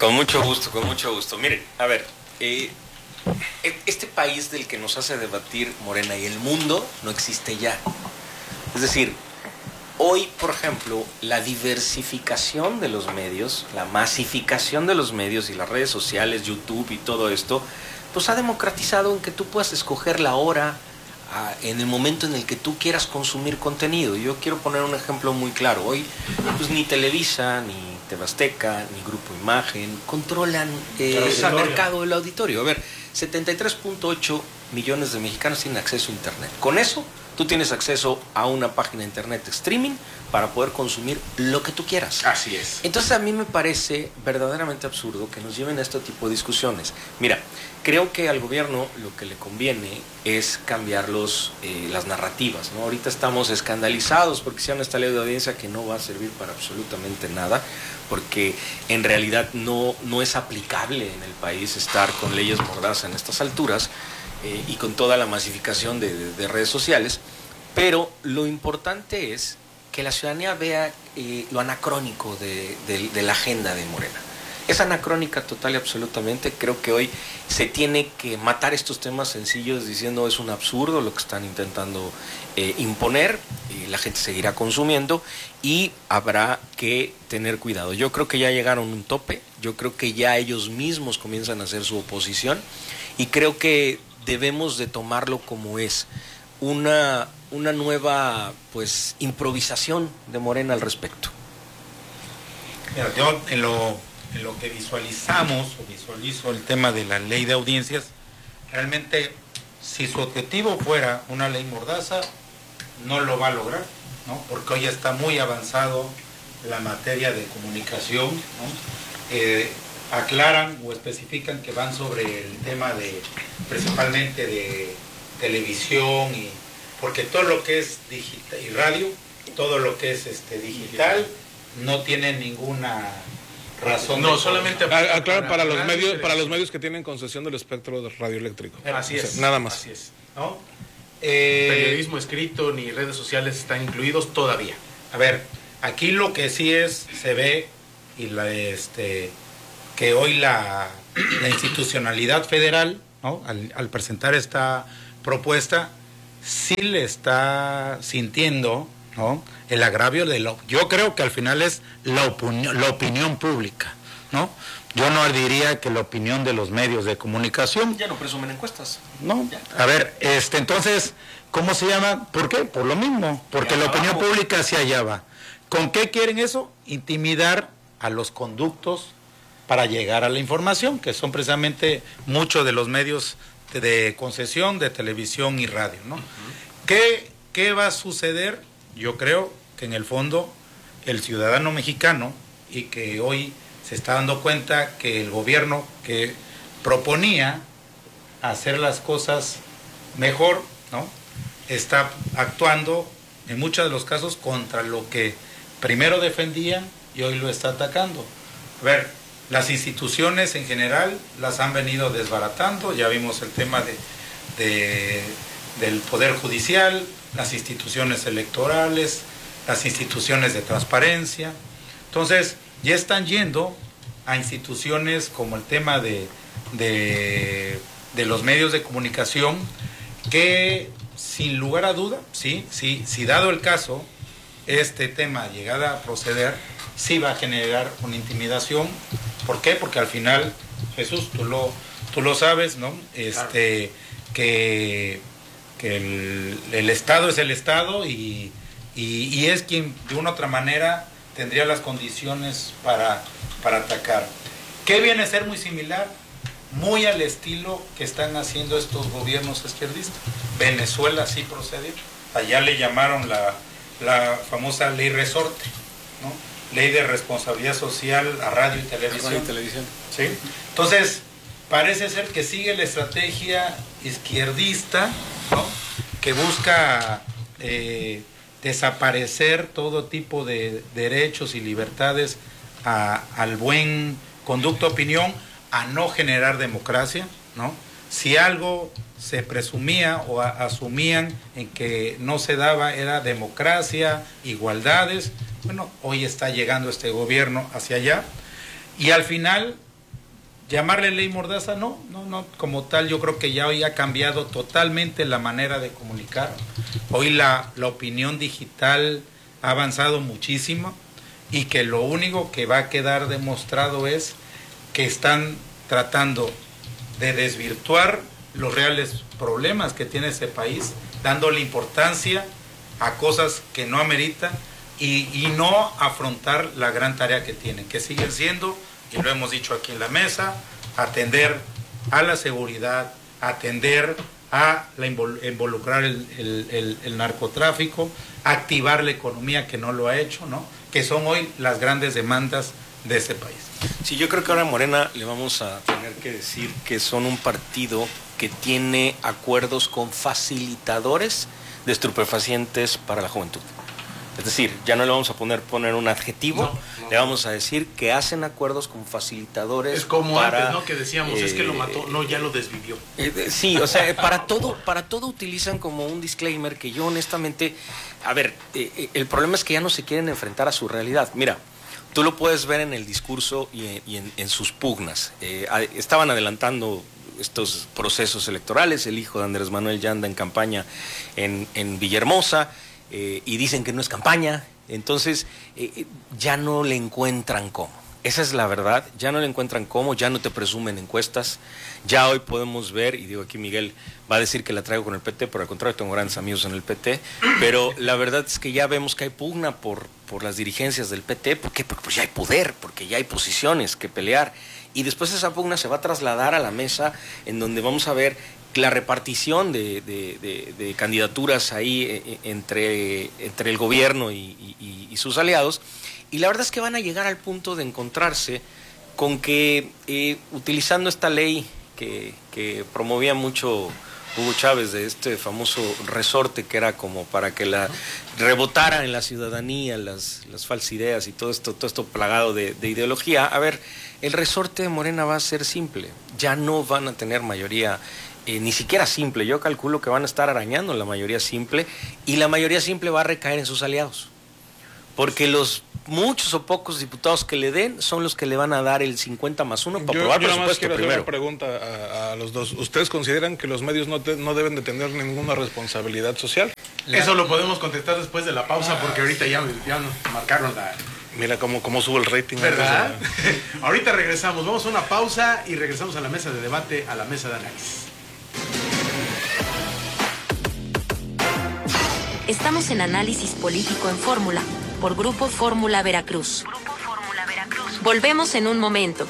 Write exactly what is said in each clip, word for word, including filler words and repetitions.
Con mucho gusto, con mucho gusto. Miren, a ver, eh, este país del que nos hace debatir Morena y el mundo no existe ya. Es decir, hoy, por ejemplo, la diversificación de los medios, la masificación de los medios y las redes sociales, YouTube y todo esto, pues ha democratizado en que tú puedas escoger la hora, a, en el momento en el que tú quieras consumir contenido. Yo quiero poner un ejemplo muy claro. Hoy, pues ni Televisa, ni T V Azteca, ni Grupo Imagen controlan eh, el mercado del auditorio. A ver, setenta y tres punto ocho millones de mexicanos tienen acceso a Internet. Con eso, tú tienes acceso a una página de Internet de streaming para poder consumir lo que tú quieras. Así es. Entonces a mí me parece verdaderamente absurdo que nos lleven a este tipo de discusiones. Mira, creo que al gobierno lo que le conviene es cambiar los, eh, las narrativas, ¿no? Ahorita estamos escandalizados porque hicieron esta ley de audiencia que no va a servir para absolutamente nada, porque en realidad no, no es aplicable en el país estar con leyes mordaza en estas alturas. Eh, y con toda la masificación de, de, de redes sociales, pero lo importante es que la ciudadanía vea eh, lo anacrónico de, de, de la agenda de Morena. Es anacrónica total y absolutamente. Creo que hoy se tiene que matar estos temas sencillos diciendo es un absurdo lo que están intentando eh, imponer, y la gente seguirá consumiendo y habrá que tener cuidado. Yo creo que ya llegaron a un tope, yo creo que ya ellos mismos comienzan a hacer su oposición y creo que debemos de tomarlo como es, una, una nueva pues improvisación de Morena al respecto. Mira, yo en lo, en lo que visualizamos o visualizo el tema de la ley de audiencias, realmente si su objetivo fuera una ley mordaza, no lo va a lograr, ¿no? Porque hoy está muy avanzado la materia de comunicación, ¿no? Eh, aclaran o especifican que van sobre el tema de principalmente de televisión, y porque todo lo que es digital y radio, todo lo que es este digital no tiene ninguna razón. No, solamente para, aclaran para, para los medios para los medios que tienen concesión del espectro radioeléctrico. Así es. O sea, nada más. Así es, ¿no? Eh, periodismo escrito ni redes sociales están incluidos todavía. A ver, aquí lo que sí es se ve y la este que hoy la, la institucionalidad federal, ¿no? al, al presentar esta propuesta, sí le está sintiendo, ¿no? el agravio de lo, yo creo que al final es la opinión, la opinión pública, ¿no? Yo no diría que la opinión de los medios de comunicación. Ya no presumen encuestas. No, a ver, este, entonces, ¿cómo se llama? ¿Por qué? Por lo mismo, porque la opinión pública hacia allá va. ¿Con qué quieren eso? Intimidar a los conductos para llegar a la información, que son precisamente muchos de los medios de, de concesión de televisión y radio, ¿no? Uh-huh. ¿Qué, ¿Qué va a suceder? Yo creo que en el fondo el ciudadano mexicano, y que hoy se está dando cuenta que el gobierno que proponía hacer las cosas mejor, ¿no? está actuando en muchos de los casos contra lo que primero defendían y hoy lo está atacando. A ver, las instituciones en general las han venido desbaratando, ya vimos el tema de, de, del Poder Judicial, las instituciones electorales, las instituciones de transparencia. Entonces, ya están yendo a instituciones como el tema de, de, de los medios de comunicación, que sin lugar a duda, sí, sí, si dado el caso, este tema llegada a proceder, sí va a generar una intimidación. ¿Por qué? Porque al final, Jesús, tú lo, tú lo sabes, ¿no? Este, claro. que, que el, el Estado es el Estado y, y, y es quien de una u otra manera tendría las condiciones para, para atacar. ¿Qué viene a ser muy similar? Muy al estilo que están haciendo estos gobiernos izquierdistas. Venezuela sí procedió. Allá le llamaron la, la famosa ley resorte, ¿no? Ley de responsabilidad social a radio y televisión. Radio y televisión. ¿Sí? Entonces, parece ser que sigue la estrategia izquierdista, ¿no? Que busca eh, desaparecer todo tipo de derechos y libertades a, al buen conducto de opinión, a no generar democracia, ¿no? Si algo se presumía o a, asumían en que no se daba era democracia, igualdades, bueno, hoy está llegando este gobierno hacia allá y al final llamarle ley mordaza, no, no, no, como tal, yo creo que ya hoy ha cambiado totalmente la manera de comunicar. Hoy la, la opinión digital ha avanzado muchísimo y que lo único que va a quedar demostrado es que están tratando de desvirtuar los reales problemas que tiene ese país, dándole importancia a cosas que no ameritan y, y no afrontar la gran tarea que tienen, que siguen siendo, y lo hemos dicho aquí en la mesa, atender a la seguridad, atender a la invol- involucrar el, el, el, el narcotráfico, activar la economía que no lo ha hecho, ¿no? Que son hoy las grandes demandas de ese país. Sí, yo creo que ahora a Morena le vamos a tener que decir que son un partido que tiene acuerdos con facilitadores de estupefacientes para la juventud. Es decir, ya no le vamos a poner, poner un adjetivo, no, no, le vamos a decir que hacen acuerdos con facilitadores. Es como para, antes, ¿no? Que decíamos, eh, es que lo mató, no, ya lo desvivió. Eh, sí, o sea, para todo, para todo utilizan como un disclaimer que yo honestamente, a ver, eh, el problema es que ya no se quieren enfrentar a su realidad. Mira, tú lo puedes ver en el discurso y en, y en, en sus pugnas. Eh, estaban adelantando estos procesos electorales, el hijo de Andrés Manuel ya anda en campaña en, en Villahermosa, eh, y dicen que no es campaña, entonces eh, ya no le encuentran cómo. Esa es la verdad, ya no le encuentran cómo, ya no te presumen encuestas, ya hoy podemos ver, y digo aquí Miguel va a decir que la traigo con el P T, pero al contrario tengo grandes amigos en el P T, pero la verdad es que ya vemos que hay pugna por, por las dirigencias del P T, ¿por qué? Porque pues ya hay poder, porque ya hay posiciones que pelear, y después esa pugna se va a trasladar a la mesa en donde vamos a ver la repartición de, de, de, de candidaturas ahí eh, entre, entre el gobierno y, y, y sus aliados, y la verdad es que van a llegar al punto de encontrarse con que eh, utilizando esta ley que, que promovía mucho Hugo Chávez, de este famoso resorte que era como para que la rebotara en la ciudadanía las, las falsas ideas y todo esto, todo esto plagado de, de ideología. A ver, el resorte de Morena va a ser simple, ya no van a tener mayoría eh, ni siquiera simple, yo calculo que van a estar arañando la mayoría simple, y la mayoría simple va a recaer en sus aliados, porque los muchos o pocos diputados que le den son los que le van a dar el cincuenta más uno para aprobar yo presupuesto quiero primero. hacer una pregunta a, a los dos. ¿Ustedes consideran que los medios no, te, no deben de tener ninguna responsabilidad social? La... Eso lo podemos contestar después de la pausa, porque ahorita ya, ya nos marcaron la... Mira cómo, cómo sube el rating. ¿Verdad? De... Ahorita regresamos, vamos a una pausa y regresamos a la mesa de debate, a la mesa de análisis. Estamos en Análisis Político en Fórmula, por Grupo Fórmula Veracruz. Grupo Fórmula Veracruz. Volvemos en un momento.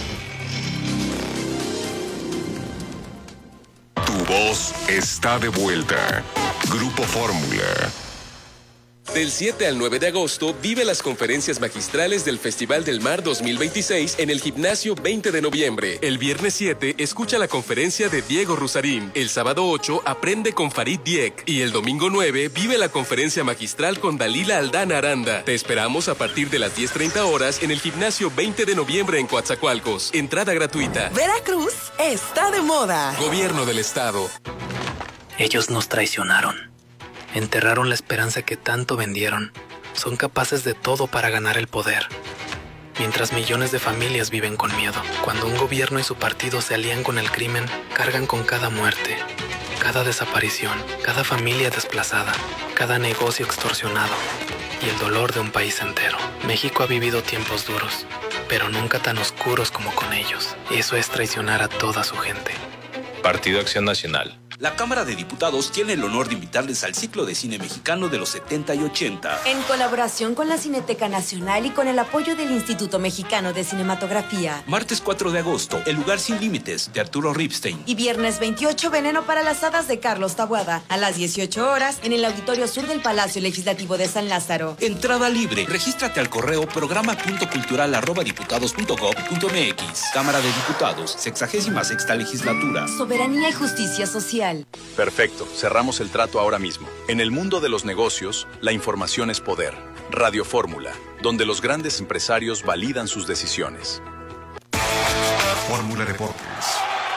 Tu voz está de vuelta. Grupo Fórmula. Del siete al nueve de agosto, vive las conferencias magistrales del Festival del Mar dos mil veintiséis en el Gimnasio veinte de noviembre. El viernes siete, escucha la conferencia de Diego Rusarín. El sábado ocho, aprende con Farid Diek. Y el domingo nueve, vive la conferencia magistral con Dalila Aldana Aranda. Te esperamos a partir de las diez treinta horas en el Gimnasio veinte de noviembre en Coatzacoalcos. Entrada gratuita. Veracruz está de moda. Gobierno del Estado. Ellos nos traicionaron. Enterraron la esperanza que tanto vendieron. Son capaces de todo para ganar el poder. Mientras millones de familias viven con miedo. Cuando un gobierno y su partido se alían con el crimen, cargan con cada muerte, cada desaparición, cada familia desplazada, cada negocio extorsionado y el dolor de un país entero. México ha vivido tiempos duros, pero nunca tan oscuros como con ellos. Eso es traicionar a toda su gente. Partido Acción Nacional. La Cámara de Diputados tiene el honor de invitarles al ciclo de cine mexicano de los setenta y ochenta. En colaboración con la Cineteca Nacional y con el apoyo del Instituto Mexicano de Cinematografía. Martes cuatro de agosto, El lugar sin límites, de Arturo Ripstein. Y viernes veintiocho, Veneno para las hadas, de Carlos Taboada. A las dieciocho horas, en el Auditorio Sur del Palacio Legislativo de San Lázaro. Entrada libre. Regístrate al correo programa punto cultural arroba diputados punto gob punto mx. Cámara de Diputados, sexagésima sexta legislatura. Soberanía y justicia social. Perfecto, cerramos el trato ahora mismo. En el mundo de los negocios, la información es poder. Radio Fórmula, donde los grandes empresarios validan sus decisiones. Fórmula Deportes.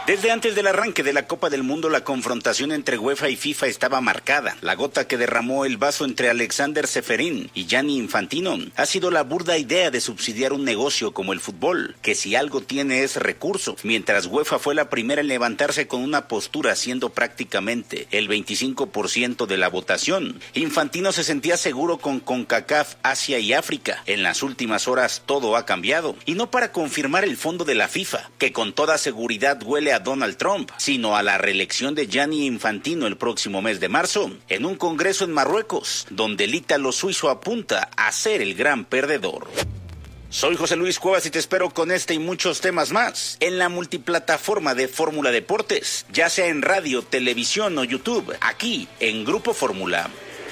Desde antes del arranque de la Copa del Mundo, la confrontación entre UEFA y FIFA estaba marcada. La gota que derramó el vaso entre Alexander Ceferín y Gianni Infantino ha sido la burda idea de subsidiar un negocio como el fútbol, que si algo tiene es recurso, mientras UEFA fue la primera en levantarse con una postura siendo prácticamente el veinticinco por ciento de la votación. Infantino se sentía seguro con CONCACAF, Asia y África. En las últimas horas todo ha cambiado, y no para confirmar el fondo de la FIFA, que con toda seguridad huele a Donald Trump, sino a la reelección de Gianni Infantino el próximo mes de marzo, en un congreso en Marruecos, donde el ítalo suizo apunta a ser el gran perdedor. Soy José Luis Cuevas y te espero con este y muchos temas más en la multiplataforma de Fórmula Deportes, ya sea en radio, televisión o YouTube, aquí en Grupo Fórmula.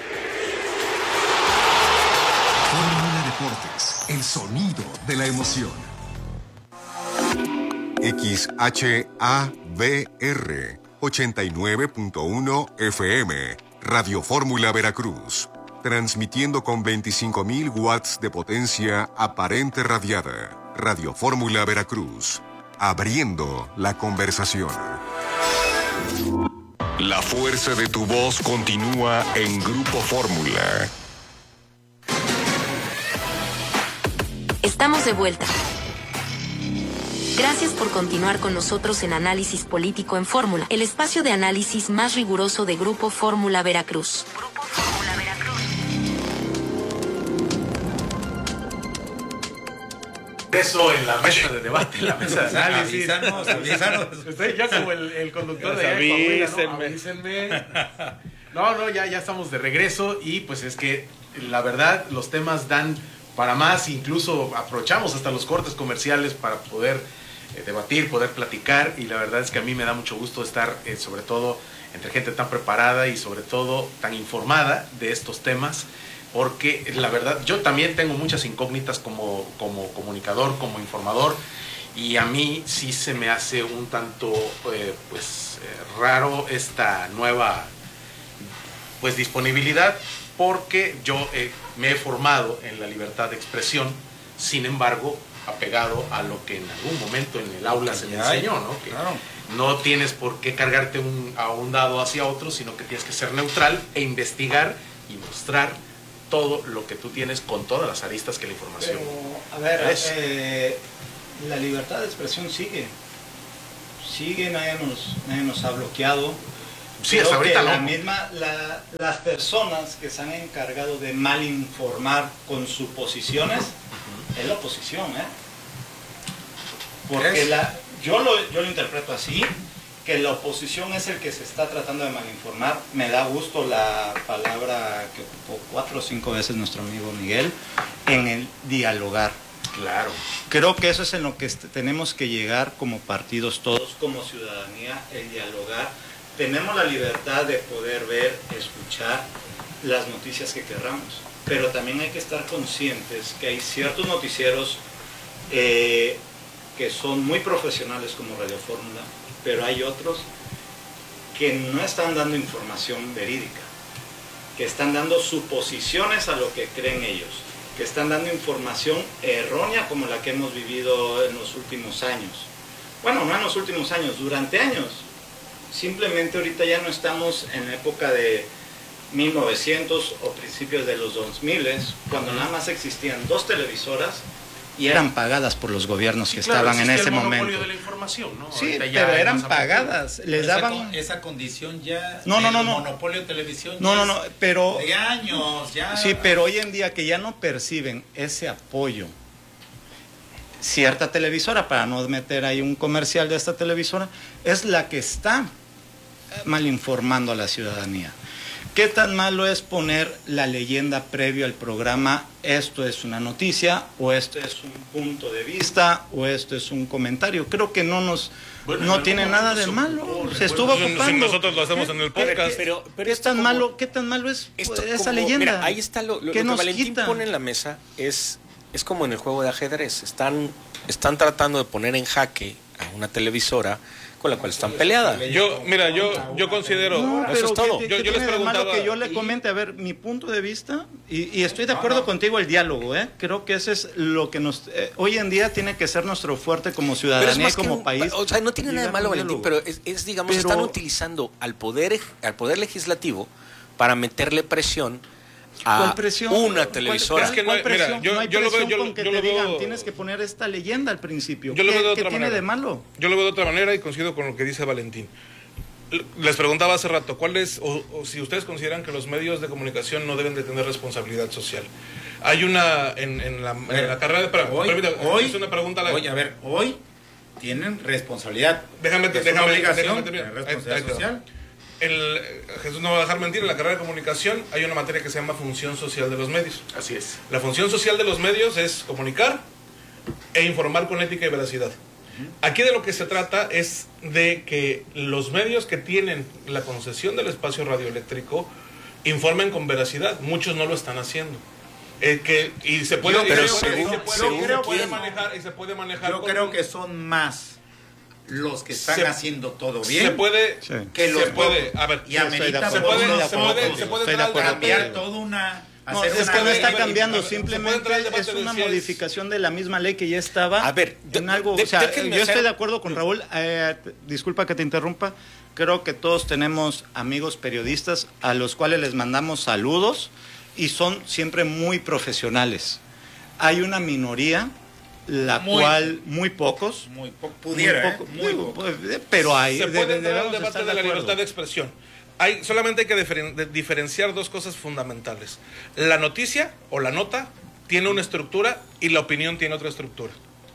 Fórmula Deportes, el sonido de la emoción. X H A V R ochenta y nueve punto uno F M, Radio Fórmula Veracruz, transmitiendo con veinticinco mil watts de potencia aparente radiada. Radio Fórmula Veracruz, abriendo la conversación. La fuerza de tu voz continúa en Grupo Fórmula. Estamos de vuelta. Gracias por continuar con nosotros en Análisis Político en Fórmula, el espacio de análisis más riguroso de Grupo Fórmula Veracruz. Grupo Fórmula Veracruz. Eso en la mesa de debate, en la mesa de análisis. Avísanos, avísanos. Estoy yo como el, el conductor de Avísenme. ¿no? Avísenme. No, no, ya, ya estamos de regreso y pues es que la verdad los temas dan para más, incluso aprovechamos hasta los cortes comerciales para poder eh, debatir, poder platicar, y la verdad es que a mí me da mucho gusto estar eh, sobre todo entre gente tan preparada y sobre todo tan informada de estos temas, porque la verdad yo también tengo muchas incógnitas como, como comunicador, como informador, y a mí sí se me hace un tanto eh, pues eh, raro esta nueva pues disponibilidad, porque yo eh, me he formado en la libertad de expresión, sin embargo apegado a lo que en algún momento en el aula se me enseñó, ¿no? Que claro, no tienes por qué cargarte un, a un lado hacia otro, sino que tienes que ser neutral e investigar y mostrar todo lo que tú tienes con todas las aristas que la información. Pero, a ver, eh, la libertad de expresión sigue, sigue, nadie nos, nadie nos ha bloqueado. Sí, hasta ahorita no. La misma, la, las personas que se han encargado de malinformar con suposiciones, uh-huh, es la oposición, ¿eh? Porque la, yo, lo, yo lo interpreto así, que la oposición es el que se está tratando de malinformar. Me da gusto la palabra que ocupó cuatro o cinco veces nuestro amigo Miguel, en el dialogar. Claro. Creo que eso es en lo que tenemos que llegar como partidos todos, como ciudadanía, el dialogar. Tenemos la libertad de poder ver, escuchar las noticias que querramos, pero también hay que estar conscientes que hay ciertos noticieros eh, que son muy profesionales como Radio Fórmula, pero hay otros que no están dando información verídica, que están dando suposiciones a lo que creen ellos, que están dando información errónea como la que hemos vivido en los últimos años. Bueno, no en los últimos años, durante años. Simplemente ahorita ya no estamos en la época de mil novecientos o principios de los dos mil, cuando nada más existían dos televisoras y eran pagadas por los gobiernos sí, que claro, estaban en ese el momento. De la información, ¿no? Sí, pero eran pagadas, les esa daban con, esa condición ya no, no, no, no. monopolio de televisión. No, no, no, pero de años ya. Sí, pero hoy en día que ya no perciben ese apoyo, cierta televisora, para no meter ahí un comercial de esta televisora, es la que está mal informando a la ciudadanía. ¿Qué tan malo es poner la leyenda previo al programa? Esto es una noticia, o esto es un punto de vista, o esto es un comentario. Creo que no nos bueno, no tiene nada de malo. Ocupó, se estuvo bueno, ocupando. Si nosotros lo hacemos en el podcast. Pero, pero ¿Qué tan como, malo? ¿Qué tan malo es esto esa como, leyenda? Mira, ahí está lo, lo, lo que Valentín quita? pone en la mesa es es como en el juego de ajedrez. Están están tratando de poner en jaque a una televisora con la cual están peleadas. Yo, mira, yo, yo considero... No, eso es todo. ¿qué, yo, qué yo les tiene de malo preguntaba... que yo le comente? A ver, mi punto de vista, y, y estoy de acuerdo no, no. contigo, el diálogo, ¿eh? Creo que ese es lo que nos... Eh, hoy en día tiene que ser nuestro fuerte como ciudadanía y como un, país. O sea, no tiene nada de malo, Valentín, pero es, es digamos, pero, están utilizando al poder, al poder legislativo para meterle presión a presión? una televisora. ¿Cuál, cuál, cuál presión? Mira, yo, no hay yo presión lo veo, yo, con que yo te digan, veo, tienes que poner esta leyenda al principio. Yo lo ¿Qué, veo de ¿qué otra tiene manera. de malo? Yo lo veo de otra manera y coincido con lo que dice Valentín. Les preguntaba hace rato, ¿cuál es, o, o si ustedes consideran que los medios de comunicación no deben de tener responsabilidad social? Hay una, en, en, la, en la carrera de... Para, hoy, permítame, hoy, es una pregunta... La, hoy, a ver, hoy tienen responsabilidad. Déjame, es déjame, obligación, déjame, déjame responsabilidad ahí, ahí, social. El, Jesús no va a dejar mentir, en la carrera de comunicación hay una materia que se llama función social de los medios. Así es. La función social de los medios es comunicar e informar con ética y veracidad. Aquí de lo que se trata es de que los medios que tienen la concesión del espacio radioeléctrico informen con veracidad. Muchos no lo están haciendo. Eh, que, y se puede, yo y creo, se puede, yo y se puede, creo, y se creo puede que manejar y se puede manejar. Yo con, creo que son más los que están se, haciendo todo bien. Se puede, sí. que los se puede, a ver, y amerita se puede, se puede, se puede cambiar toda una. No, es una que no está ley, cambiando, se simplemente es una de modificación de la misma ley que ya estaba a ver, en algo. De, o sea, yo hacer... estoy de acuerdo con Raúl. Eh, disculpa que te interrumpa. Creo que todos tenemos amigos periodistas a los cuales les mandamos saludos y son siempre muy profesionales. Hay una minoría, la muy, cual muy pocos, muy po pudiera, muy, poco, eh, muy poco, pero hay. Se puede entrar al debate de, de la acuerdo. libertad de expresión. Hay, solamente hay que diferen, de, diferenciar dos cosas fundamentales. La noticia o la nota tiene una estructura y la opinión tiene otra estructura.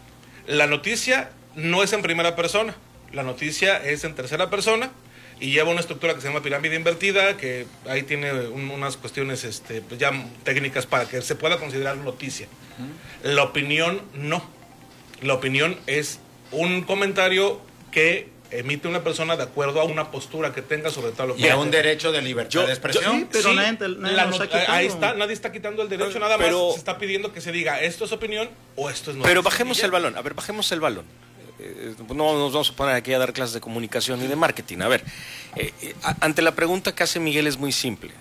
La noticia no es en primera persona, la noticia es en tercera persona y lleva una estructura que se llama pirámide invertida, que ahí tiene un, unas cuestiones este, ya técnicas para que se pueda considerar noticia. Uh-huh. La opinión no. La opinión es un comentario que emite una persona de acuerdo a una postura que tenga sobre tal o y a un derecho de libertad yo, de expresión. Yo, sí, pero sí, nadie, nadie la, nos ha ahí está, nadie está quitando el derecho, nada pero, más se está pidiendo que se diga esto es opinión o esto es noticia. Pero bajemos el balón, a ver, bajemos el balón. Eh, no nos vamos a poner aquí a dar clases de comunicación y de marketing. A ver, eh, eh, ante la pregunta que hace Miguel es muy simple.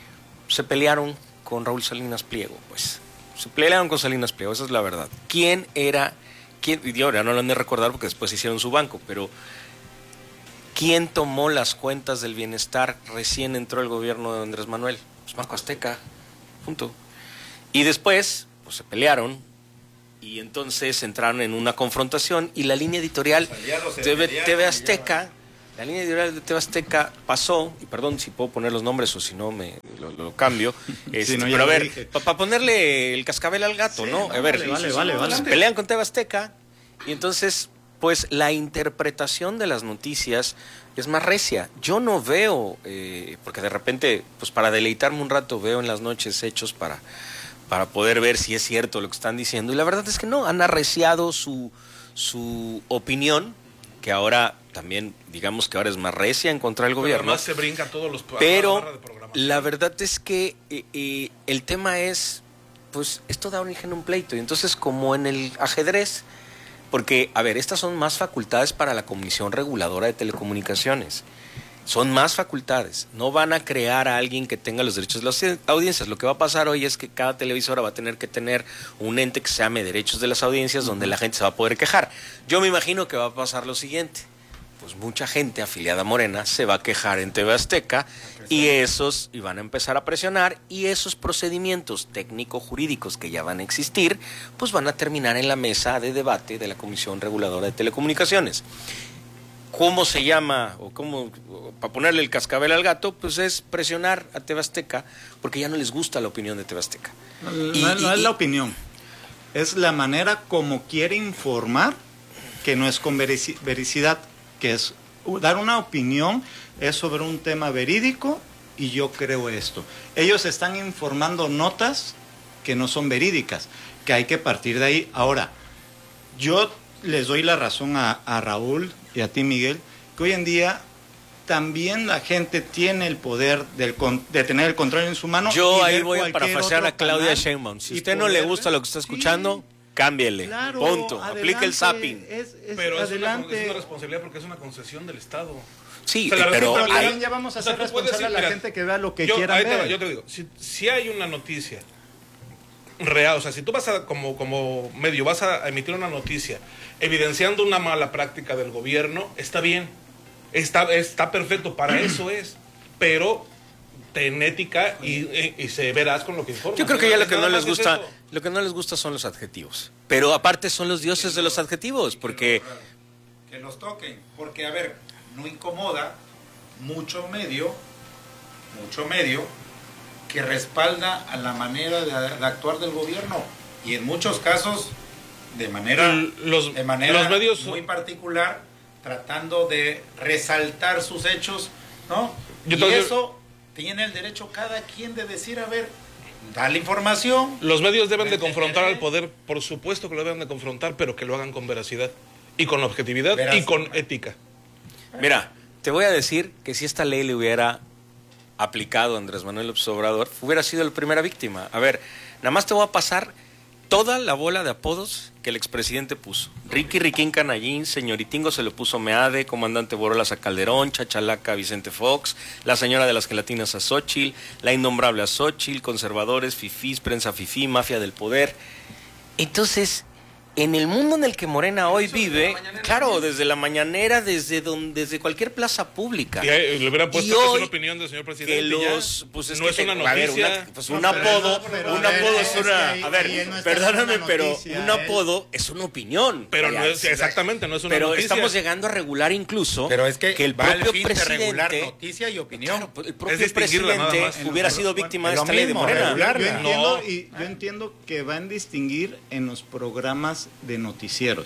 Se pelearon con Raúl Salinas Pliego, pues. Se pelearon con Salinas Pliego, esa es la verdad. ¿Quién era? Quién, y ahora no lo han de recordar porque después hicieron su banco, pero ¿quién tomó las cuentas del bienestar recién entró el gobierno de Andrés Manuel? Pues Banco Azteca, punto. Y después, pues se pelearon y entonces entraron en una confrontación y la línea editorial de T V Azteca, la línea editorial de T V Azteca pasó, y perdón si puedo poner los nombres o si no me lo, lo cambio, este, sí, no, pero a ver, para pa ponerle el cascabel al gato, sí, ¿no? no A ver, vale, vale, vale, vale. Se pelean con T V Azteca y entonces pues la interpretación de las noticias es más recia. Yo no veo, eh, porque de repente, pues para deleitarme un rato, veo en las noches hechos para, para poder ver si es cierto lo que están diciendo. Y la verdad es que no, han arreciado su, su opinión, que ahora también, digamos que ahora es más recia en contra del gobierno. Además se brinca todos los Pero la verdad es que eh, eh, el tema es, pues esto da origen a un pleito. Y entonces, como en el ajedrez... Porque, a ver, estas son más facultades para la Comisión Reguladora de Telecomunicaciones. Son más facultades. No van a crear a alguien que tenga los derechos de las audiencias. Lo que va a pasar hoy es que cada televisora va a tener que tener un ente que se llame Derechos de las Audiencias, donde la gente se va a poder quejar. Yo me imagino que va a pasar lo siguiente. Pues mucha gente afiliada a Morena se va a quejar en T V Azteca y esos y van a empezar a presionar y esos procedimientos técnico-jurídicos que ya van a existir, pues van a terminar en la mesa de debate de la Comisión Reguladora de Telecomunicaciones. ¿Cómo se llama? O cómo, para ponerle el cascabel al gato, pues es presionar a T V Azteca porque ya no les gusta la opinión de T V Azteca. No, y, no, no y, es la opinión, es la manera como quiere informar que no es con vericidad, que es dar una opinión, es sobre un tema verídico y yo creo esto. Ellos están informando notas que no son verídicas, que hay que partir de ahí. Ahora, yo les doy la razón a, a Raúl y a ti, Miguel, que hoy en día también la gente tiene el poder del, de tener el control en su mano. Yo ahí voy a parafrasear a Claudia Sheinbaum. Si a usted no le gusta lo que está escuchando, sí, cámbiele, Claro, punto, adelante, aplique el zapping. Es, es, Pero es una, adelante. es una responsabilidad porque es una concesión del Estado. Sí, O sea, la pero responsabilidad- también ya vamos a o sea, ser tú puedes responsable a la mira, gente que vea lo que yo, quieran ahí te va, ver. yo te digo, si, si hay una noticia real, o sea, si tú vas a, como, como medio, vas a emitir una noticia evidenciando una mala práctica del gobierno, está bien, está, está perfecto, para eso es, pero ten ética y, y, y se verás con lo que informas. Yo creo que ya lo que Nada no les más es gusta, eso. lo que no les gusta son los adjetivos. Pero aparte son los dioses de los adjetivos, porque Que los toquen, porque a ver, no incomoda mucho medio, mucho medio que respalda a la manera de, de actuar del gobierno y en muchos casos de manera, los, de manera los medios muy particular, tratando de resaltar sus hechos, ¿no? Yo y te- eso tiene el derecho cada quien de decir, a ver, da la información. Los medios deben de confrontar al poder, por supuesto que lo deben de confrontar, pero que lo hagan con veracidad y con objetividad Veraz- y con ética. mira, te voy a decir que si esta ley le hubiera aplicado a Andrés Manuel López Obrador, hubiera sido la primera víctima. A ver, nada más te voy a pasar toda la bola de apodos que el expresidente puso. Ricky Riquín Canallín, señoritingo se le puso Meade, comandante Borolas a Calderón, Chachalaca a Vicente Fox, la señora de las gelatinas a Xóchitl, la innombrable a Xóchitl, conservadores, fifís, prensa fifí, mafia del poder. Entonces, en el mundo en el que Morena hoy vive, claro, desde la mañanera, desde donde, desde cualquier plaza pública. Y ahí le hubieran puesto Y que es hoy, una opinión del señor presidente. que y ya. los, pues es no que es te- una a ver, noticia. una- pues un apodo, un apodo es una, a ver, perdóname, pero un apodo es una opinión. Pero no Vaya, es, exactamente, no es una pero noticia. estamos llegando a regular incluso Pero es que, el va al propio fin presidente, de regular noticia y opinión. Claro, pues el propio Es distinguirla nada presidente más. hubiera sido víctima de lo esta ley de mismo, Morena. regularla. Yo entiendo, No. y yo entiendo que van a distinguir en los programas de noticieros.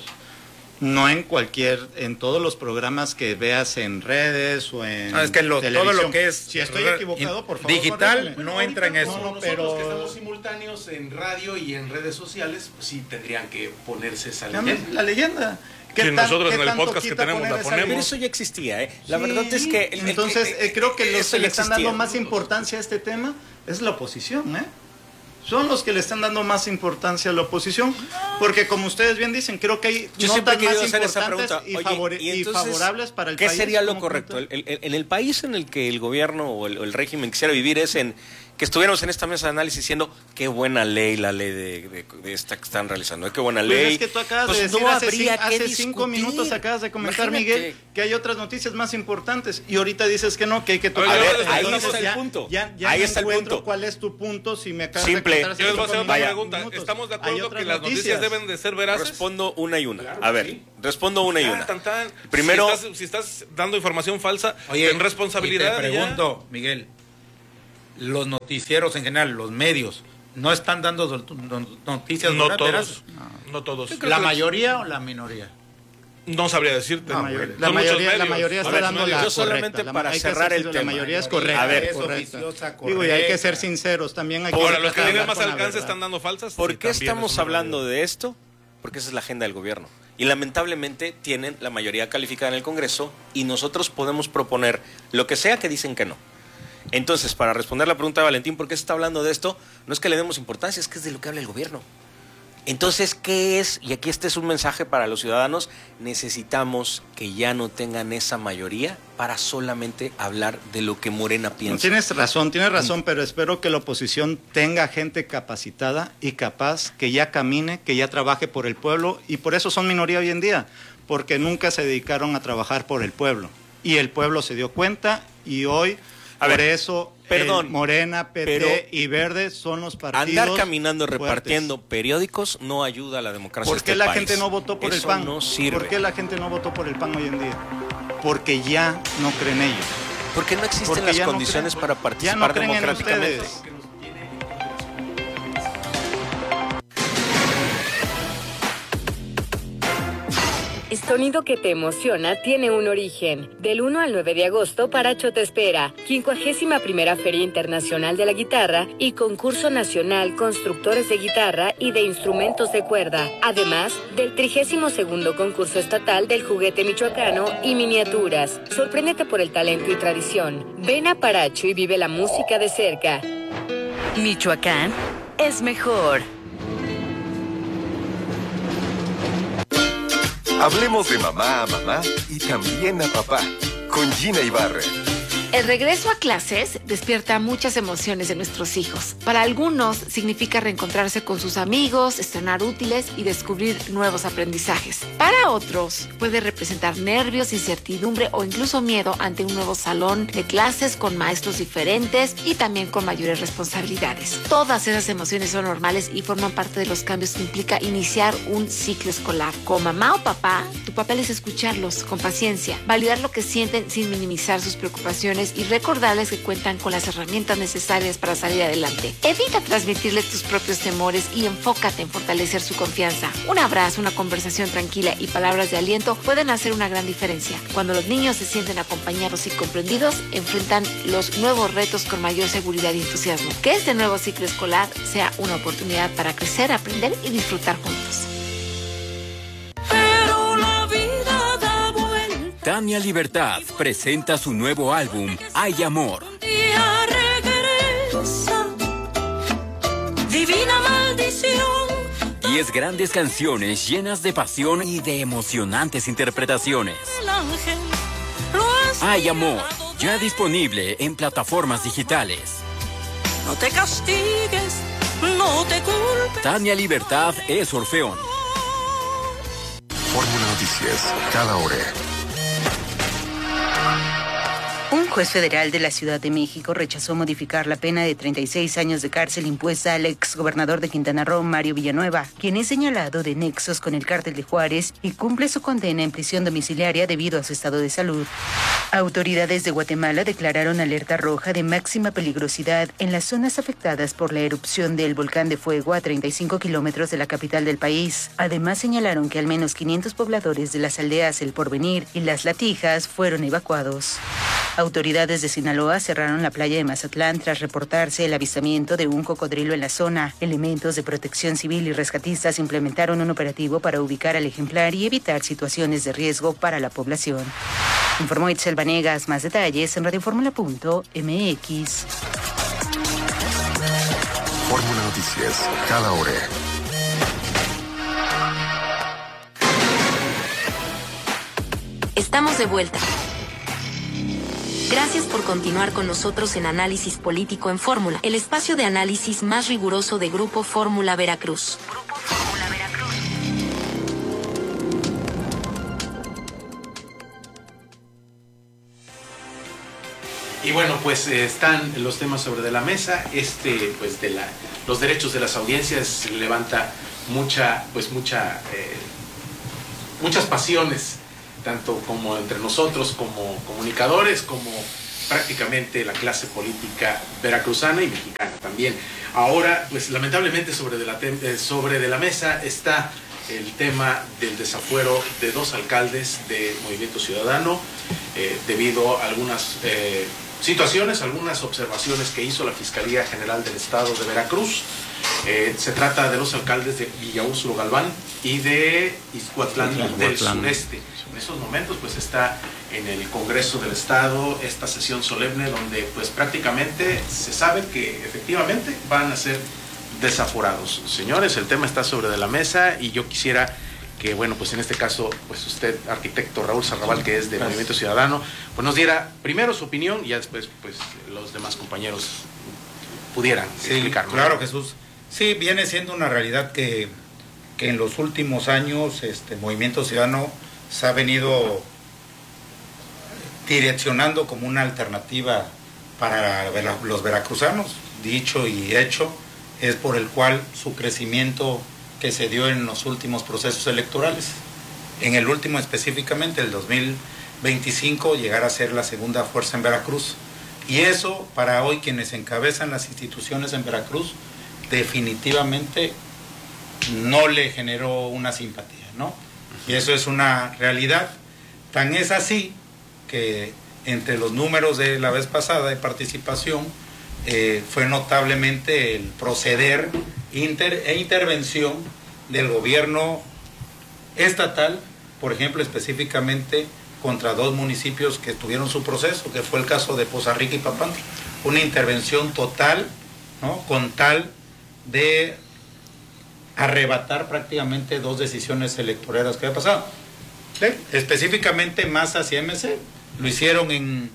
No en cualquier, en todos los programas que veas en redes o en No, es que lo- todo televisión. lo que es Si estoy re- equivocado, por favor. digital, corrígeme. no entra en eso. No, no, No, nosotros pero- que estamos simultáneos en radio y en redes sociales, pues sí tendrían que ponerse esa Ya leyenda. me- La leyenda. ¿Qué Sí, tan- nosotros qué en el tanto podcast que quita tenemos la poner esa ponemos. Pero leyenda? eso ya existía, ¿eh? La Sí, verdad es que... el- el- entonces el- eh, creo que los eso que le ya están existía. dando más importancia a este tema es la oposición, ¿eh? Son los que le están dando más importancia a la oposición, porque como ustedes bien dicen, creo que hay Yo siempre he notas querido más hacer esa importantes pregunta. y, Oye, favore- y y entonces, favorables para el ¿qué país. sería lo como correcto? punto. El- el- en el país en el que el gobierno o el, o el régimen quisiera vivir es en que estuviéramos en esta mesa de análisis diciendo qué buena ley la ley de, de- de esta que están realizando, qué buena Pues ley. es que tú acabas Pues de decir no hace, habría cin- que hace cinco discutir. minutos acabas de comentar, Imagínate. Miguel, que hay otras noticias más importantes y ahorita dices que no, que hay que A tocar. A ver, Entonces, ahí Entonces, está el ya- punto. Ya, ya ahí no está el encuentro punto. cuál es tu punto si me acabas Simple. de contar hace Yo les voy a cinco hacer otra minutos. pregunta. minutos. ¿Estamos de Hay acuerdo otras que las noticias noticias. deben de ser veraces? Respondo una y una. Claro A que ver, sí. respondo una y Ah, una. tan, tan. Primero- Si estás, si estás dando información falsa, Oye, ten responsabilidad. y te y ya. pregunto, Miguel, los noticieros en general, los medios, ¿no están dando do- do- noticias No veraz- todos. veraces? No todos. ¿La mayoría o la minoría? No sabría decirte. La, No, mayor- son la muchos mayoría, la medios. mayoría A está ver, dando medios. la Yo solamente correcta. La- para hay que cerrar ser el sincero, tema. La mayoría es A ver, correcta. a ver, es correcta. oficiosa, Digo, y hay que correcta. ser sinceros. También hay que Ahora, los que hablar tienen más con la alcance verdad. están dando falsas. ¿Por sí, qué también estamos es una hablando realidad. de esto? Porque esa es la agenda del gobierno. Y lamentablemente tienen la mayoría calificada en el Congreso y nosotros podemos proponer lo que sea que dicen que no. Entonces, para responder la pregunta de Valentín, ¿por qué se está hablando de esto? No es que le demos importancia, es que es de lo que habla el gobierno. Entonces, ¿qué es? Y aquí este es un mensaje para los ciudadanos. Necesitamos que ya no tengan esa mayoría para solamente hablar de lo que Morena piensa. Tienes razón, tienes razón, pero espero que la oposición tenga gente capacitada y capaz que ya camine, que ya trabaje por el pueblo, y por eso son minoría hoy en día, porque nunca se dedicaron a trabajar por el pueblo. Y el pueblo se dio cuenta y hoy, A por ver, eso, perdón, el Morena, P T pero y Verde son los partidos Andar caminando fuertes. repartiendo periódicos no ayuda a la democracia. ¿Por de qué este la país. gente no votó por Eso el P A N? no sirve. ¿Por qué la gente no votó por el P A N hoy en día? Porque ya no creen ellos. Porque no existen Porque las ya no condiciones creen- para ya participar no creen en democráticamente. ustedes. Sonido que te emociona tiene un origen. Del uno al nueve de agosto, Paracho te espera. quincuagésima primera Feria Internacional de la Guitarra y Concurso Nacional Constructores de Guitarra y de Instrumentos de Cuerda. Además del trigésimo segundo Concurso Estatal del Juguete Michoacano y Miniaturas. Sorpréndete por el talento y tradición. Ven a Paracho y vive la música de cerca. Michoacán es mejor. Hablemos de mamá a mamá y también a papá, con Gina Ibarra. El regreso a clases despierta muchas emociones de nuestros hijos. Para algunos significa reencontrarse con sus amigos, estrenar útiles y descubrir nuevos aprendizajes. Para otros puede representar nervios, incertidumbre o incluso miedo ante un nuevo salón de clases con maestros diferentes y también con mayores responsabilidades. Todas esas emociones son normales y forman parte de los cambios que implica iniciar un ciclo escolar. Como mamá o papá, tu papel es escucharlos con paciencia, validar lo que sienten sin minimizar sus preocupaciones y recordarles que cuentan con las herramientas necesarias para salir adelante. Evita transmitirles tus propios temores y enfócate en fortalecer su confianza. Un abrazo, una conversación tranquila y palabras de aliento pueden hacer una gran diferencia. Cuando los niños se sienten acompañados y comprendidos, enfrentan los nuevos retos con mayor seguridad y entusiasmo. Que este nuevo ciclo escolar sea una oportunidad para crecer, aprender y disfrutar juntos. Tania Libertad presenta su nuevo álbum, Hay Amor. Regresa, divina maldición. Diez grandes canciones llenas de pasión y de emocionantes interpretaciones. El ángel Hay Amor, ya disponible en plataformas digitales. No te castigues, no te culpes. Tania Libertad es Orfeón. Fórmula Noticias, cada hora. Un juez federal de la Ciudad de México rechazó modificar la pena de treinta y seis años de cárcel impuesta al exgobernador de Quintana Roo, Mario Villanueva, quien es señalado de nexos con el cártel de Juárez y cumple su condena en prisión domiciliaria debido a su estado de salud. Autoridades de Guatemala declararon alerta roja de máxima peligrosidad en las zonas afectadas por la erupción del volcán de fuego a treinta y cinco kilómetros de la capital del país. Además señalaron que al menos quinientos pobladores de las aldeas El Porvenir y Las Latijas fueron evacuados. Autoridades de Sinaloa cerraron la playa de Mazatlán tras reportarse el avistamiento de un cocodrilo en la zona. Elementos de protección civil y rescatistas implementaron un operativo para ubicar al ejemplar y evitar situaciones de riesgo para la población. Informó Itzel Vanegas. Más detalles en radioformula punto m x. Fórmula Noticias, cada hora. Estamos de vuelta. Gracias por continuar con nosotros en Análisis Político en Fórmula, el espacio de análisis más riguroso de Grupo Fórmula Veracruz. Grupo Fórmula Veracruz. Y bueno, pues eh, están los temas sobre de la mesa. Este, pues de la, los derechos de las audiencias levanta mucha, pues mucha, eh, muchas pasiones, tanto como entre nosotros como comunicadores, como prácticamente la clase política veracruzana y mexicana también. Ahora, pues lamentablemente sobre de la, sobre de la mesa está el tema del desafuero de dos alcaldes de Movimiento Ciudadano, eh, debido a algunas eh, situaciones, algunas observaciones que hizo la Fiscalía General del Estado de Veracruz. Eh, se trata de los alcaldes de Villaúsulo Galván y de Izcuatlán del Sureste. En esos momentos pues está en el Congreso del Estado esta sesión solemne donde pues prácticamente se sabe que efectivamente van a ser desaforados. Señores, el tema está sobre de la mesa y yo quisiera que, bueno, pues en este caso, pues usted, arquitecto Raúl Sarrabal, que es de Movimiento Ciudadano, pues nos diera primero su opinión y ya después pues los demás compañeros pudieran sí, explicarnos. Claro, Jesús. Sí, viene siendo una realidad que, que en los últimos años este Movimiento Ciudadano se ha venido direccionando como una alternativa para los veracruzanos, dicho y hecho, es por el cual su crecimiento que se dio en los últimos procesos electorales, en el último específicamente, el dos mil veinticinco, llegar a ser la segunda fuerza en Veracruz. Y eso, para hoy, quienes encabezan las instituciones en Veracruz, definitivamente no le generó una simpatía, ¿no? Y eso es una realidad. Tan es así que entre los números de la vez pasada de participación eh, fue notablemente el proceder inter, e intervención del gobierno estatal, por ejemplo, específicamente contra dos municipios que tuvieron su proceso, que fue el caso de Poza Rica y Papantla. Una intervención total, ¿no?, con tal de arrebatar prácticamente dos decisiones electorales que había pasado. ¿Sí? Específicamente más hacia M C, lo hicieron en,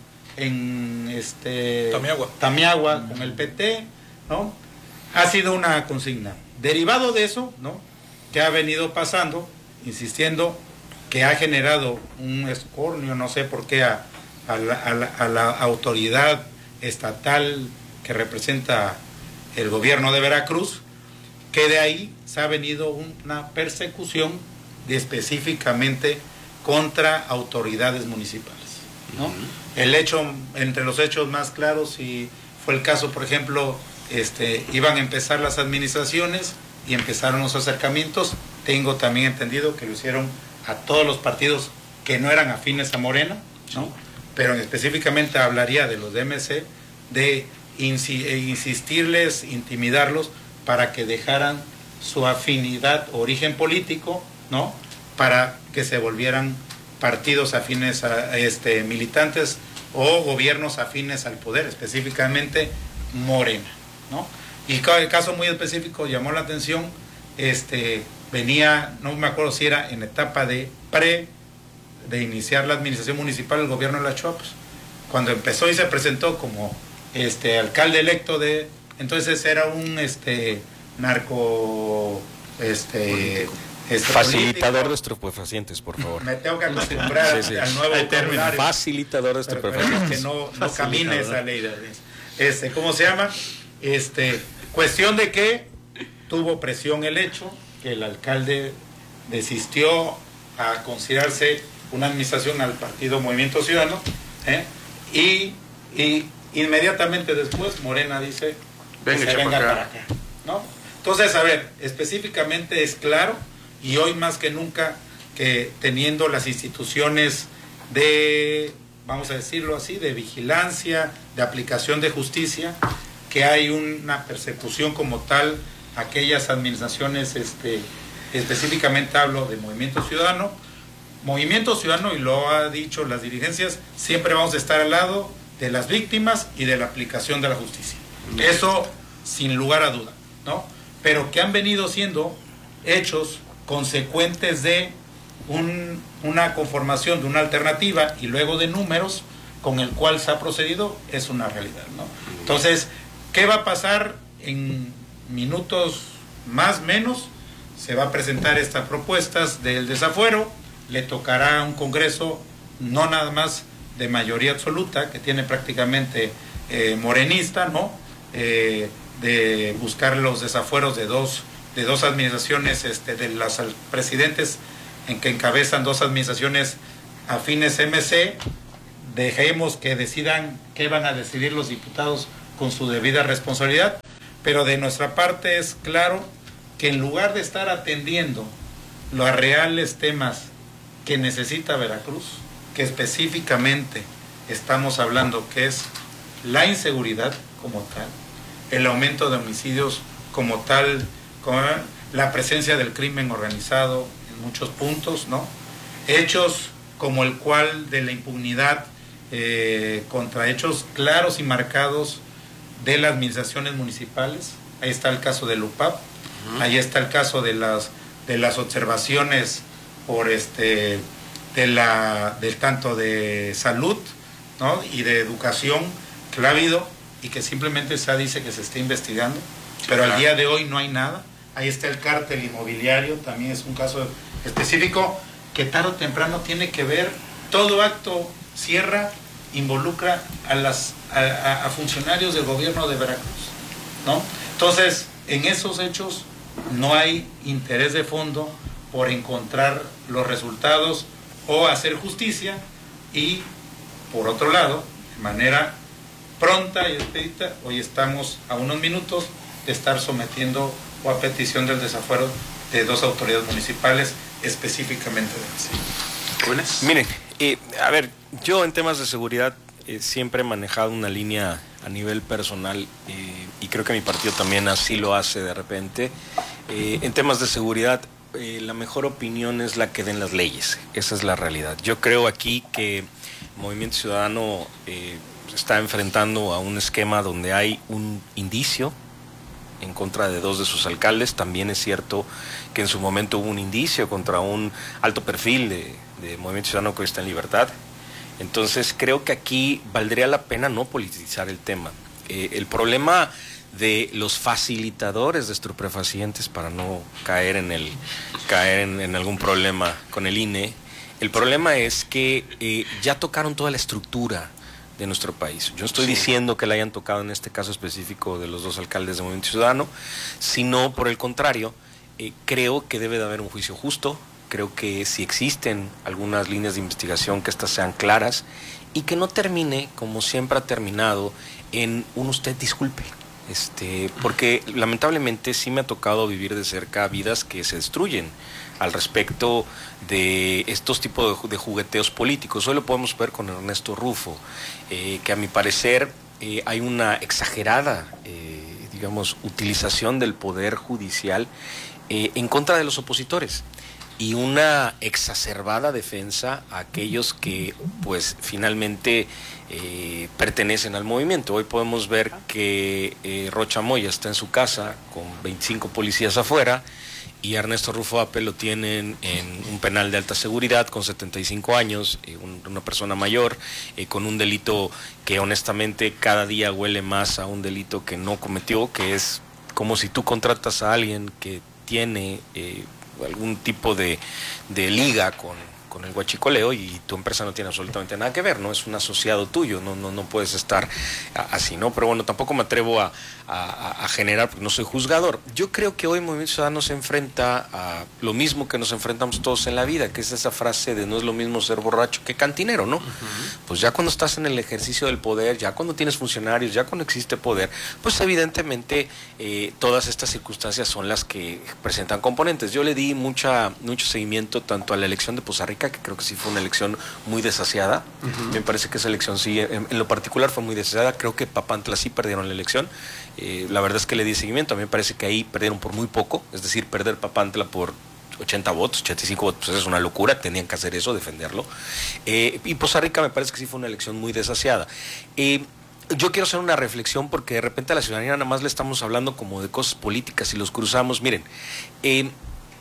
en este Tamiagua, Tamiagua con el P T, ¿no? Ha sido una consigna. Derivado de eso, ¿no? Que ha venido pasando, insistiendo, que ha generado un escornio, no sé por qué, a, a, la, a, la, a la autoridad estatal que representa el gobierno de Veracruz, que de ahí se ha venido una persecución de específicamente contra autoridades municipales, ¿no? Uh-huh. El hecho, entre los hechos más claros, y fue el caso, por ejemplo, este, iban a empezar las administraciones y empezaron los acercamientos. Tengo también entendido que lo hicieron a todos los partidos que no eran afines a Morena, ¿no? Pero específicamente hablaría de los de M C, de insistirles, intimidarlos para que dejaran su afinidad, origen político, ¿no? Para que se volvieran partidos afines a este militantes o gobiernos afines al poder, específicamente Morena, ¿no? Y el caso muy específico llamó la atención, este venía, no me acuerdo si era en etapa de pre de iniciar la administración municipal del gobierno de las Chiapas, cuando empezó y se presentó como este alcalde electo de, entonces era un este narco este, este facilitador político. De estupefacientes, por favor. Me tengo que acostumbrar sí, sí. al nuevo término. Facilitador de estupefacientes. Que no, no camine esa ley. Este, ¿cómo se llama? Este, cuestión de que tuvo presión el hecho que el alcalde desistió a considerarse una administración al partido Movimiento Ciudadano, ¿eh? y, y inmediatamente después Morena dice venga, que se venga para acá, ¿no? Entonces, a ver, específicamente es claro, y hoy más que nunca, que teniendo las instituciones de, vamos a decirlo así, de vigilancia, de aplicación de justicia, que hay una persecución como tal a aquellas administraciones, este, específicamente hablo de Movimiento Ciudadano. Movimiento Ciudadano, y lo ha dicho las dirigencias, siempre vamos a estar al lado de las víctimas y de la aplicación de la justicia. Eso sin lugar a duda, ¿no? Pero que han venido siendo hechos consecuentes de un, una conformación de una alternativa y luego de números con el cual se ha procedido, es una realidad, ¿no? Entonces, ¿qué va a pasar en minutos más menos? Se va a presentar estas propuestas del desafuero, le tocará a un Congreso no nada más de mayoría absoluta, que tiene prácticamente eh, morenista, ¿no? Eh, de buscar los desafueros de dos, de dos administraciones, este, de las presidentes en que encabezan dos administraciones afines M C, dejemos que decidan qué van a decidir los diputados con su debida responsabilidad, pero de nuestra parte es claro que en lugar de estar atendiendo los reales temas que necesita Veracruz, que específicamente estamos hablando que es la inseguridad como tal, el aumento de homicidios como tal, como la presencia del crimen organizado en muchos puntos, ¿no? Hechos como el cual de la impunidad eh, contra hechos claros y marcados de las administraciones municipales. Ahí está el caso del U P A P, uh-huh. Ahí está el caso de las de las observaciones por este de la del tanto de salud, ¿no? Y de educación que ha habido y que simplemente se dice que se está investigando, sí, pero claro, al día de hoy no hay nada. Ahí está el cártel inmobiliario, también es un caso específico que tarde o temprano tiene que ver, todo acto cierra, involucra a las a, a funcionarios del gobierno de Veracruz, ¿no? Entonces, en esos hechos no hay interés de fondo por encontrar los resultados o hacer justicia, y por otro lado, de manera pronta y expedita, hoy estamos a unos minutos de estar sometiendo o a petición del desafuero de dos autoridades municipales, específicamente de M C. Buenas. Miren, eh, a ver, yo en temas de seguridad eh, siempre he manejado una línea a nivel personal, eh, y creo que mi partido también así lo hace de repente. Eh, en temas de seguridad, eh, la mejor opinión es la que den las leyes, esa es la realidad. Yo creo aquí que Movimiento Ciudadano eh, está enfrentando a un esquema donde hay un indicio en contra de dos de sus alcaldes. También es cierto que en su momento hubo un indicio contra un alto perfil de, de Movimiento Ciudadano que está en libertad. Entonces creo que aquí valdría la pena no politizar el tema. Eh, el problema de los facilitadores de estupefacientes, para no caer en el caer en, en algún problema con el I N E, el problema es que eh, ya tocaron toda la estructura de nuestro país. Yo no estoy sí. diciendo que la hayan tocado en este caso específico de los dos alcaldes de Movimiento Ciudadano, sino por el contrario, eh, creo que debe de haber un juicio justo, creo que si existen algunas líneas de investigación, que estas sean claras y que no termine, como siempre ha terminado, en un usted disculpe. Este, porque lamentablemente sí me ha tocado vivir de cerca vidas que se destruyen al respecto de estos tipos de, de jugueteos políticos. Hoy lo podemos ver con Ernesto Rufo, eh, que a mi parecer eh, hay una exagerada, eh, digamos, utilización del poder judicial eh, en contra de los opositores y una exacerbada defensa a aquellos que pues finalmente eh, pertenecen al movimiento. Hoy podemos ver que eh, Rocha Moya está en su casa con veinticinco policías afuera y Ernesto Rufo Ape lo tienen en un penal de alta seguridad con setenta y cinco años, eh, un, una persona mayor, eh, con un delito que honestamente cada día huele más a un delito que no cometió, que es como si tú contratas a alguien que tiene eh, algún tipo de, de liga con, con el huachicoleo y tu empresa no tiene absolutamente nada que ver, ¿no? Es un asociado tuyo, no, no, no puedes estar así, ¿no? Pero bueno, tampoco me atrevo a, a, a generar, porque no soy juzgador. Yo creo que hoy Movimiento Ciudadano se enfrenta a lo mismo que nos enfrentamos todos en la vida, que es esa frase de no es lo mismo ser borracho que cantinero, ¿no? Uh-huh. Pues ya cuando estás en el ejercicio del poder, ya cuando tienes funcionarios, ya cuando existe poder, pues evidentemente eh, todas estas circunstancias son las que presentan componentes. Yo le di mucha mucho seguimiento tanto a la elección de Poza Rica, que creo que sí fue una elección muy desasiada. Uh-huh. Me parece que esa elección sí, en, en lo particular fue muy desasiada. Creo que Papantla sí perdieron la elección. Eh, la verdad es que le di seguimiento. A mí me parece que ahí perdieron por muy poco, es decir, perder Papantla por ochenta votos, ochenta y cinco votos, pues es una locura, tenían que hacer eso, defenderlo. Eh, y Poza Rica me parece que sí fue una elección muy desasiada. Eh, Yo quiero hacer una reflexión porque de repente a la ciudadanía nada más le estamos hablando como de cosas políticas y los cruzamos. Miren, eh,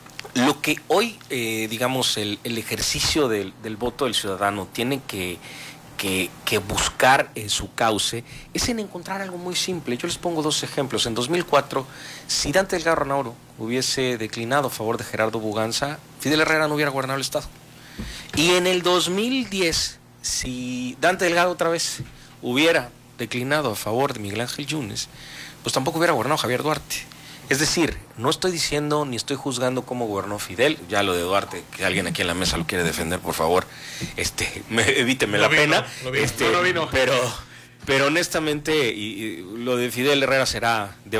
lo que hoy, eh, digamos, el, el ejercicio del, del voto del ciudadano tiene que, que, que buscar en su cauce es en encontrar algo muy simple. Yo les pongo dos ejemplos. En dos mil cuatro, si Dante Delgado Ranauro hubiese declinado a favor de Gerardo Buganza, Fidel Herrera no hubiera gobernado el Estado. Y en el dos mil diez, si Dante Delgado otra vez hubiera declinado a favor de Miguel Ángel Yunes, pues tampoco hubiera gobernado Javier Duarte. Es decir, no estoy diciendo ni estoy juzgando cómo gobernó Fidel. Ya lo de Duarte, que alguien aquí en la mesa lo quiere defender, por favor, este, me, evíteme no la vino, pena. No vino, este, no vino. Pero, pero honestamente, y, y lo de Fidel Herrera será de